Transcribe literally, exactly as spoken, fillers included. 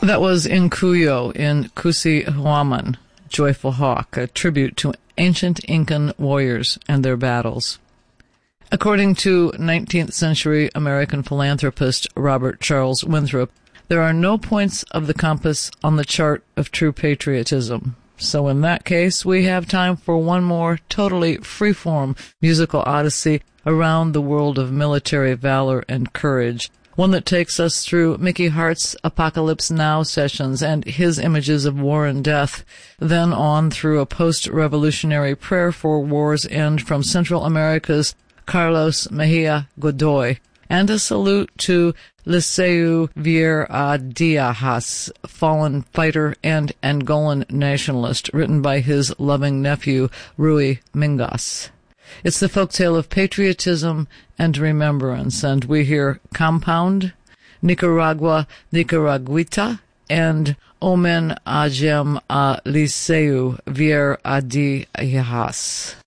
That was Incuyo in Cusi-Huaman, Joyful Hawk, a tribute to ancient Incan warriors and their battles. According to nineteenth century American philanthropist Robert Charles Winthrop, there are no points of the compass on the chart of true patriotism. So in that case, we have time for one more totally freeform musical odyssey around the world of military valor and courage, one that takes us through Mickey Hart's Apocalypse Now sessions and his images of war and death, then on through a post-revolutionary prayer for war's end from Central America's Carlos Mejia Godoy, and a salute to Liceu Vieira Dias, fallen fighter and Angolan nationalist, written by his loving nephew, Rui Mingas. It's the folktale of patriotism and remembrance, and we hear Compound, Nicaragua Nicaraguita, and Omen Ajem a Liceu Vieira Dias.